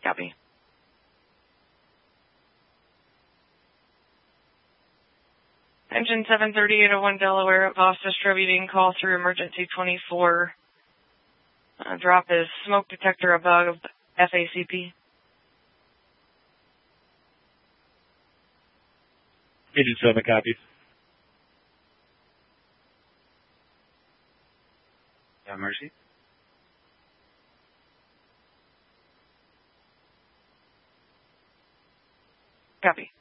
Copy. Engine 73801 Delaware, Voss distributing call through emergency 24. Drop is smoke detector above FACP. Engine 7 copies. Mercy. Copy.